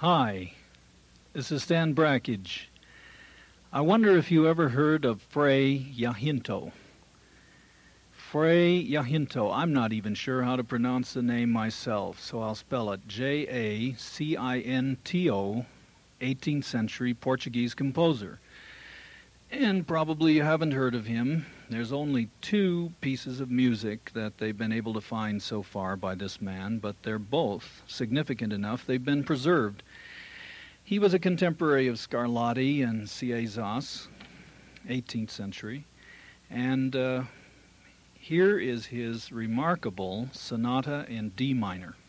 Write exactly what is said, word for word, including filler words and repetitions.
Hi, this is Stan Brackage. I wonder if you ever heard of Fray Jacinto. Fray Jacinto. I'm not even sure how to pronounce the name myself, so I'll spell it J A C I N T O, eighteenth century Portuguese composer. And probably you haven't heard of him. There's only two pieces of music that they've been able to find so far by this man, but they're both significant enough they've been preserved. He was a contemporary of Scarlatti and Ciezas, eighteenth century, and uh, here is his remarkable sonata in D minor.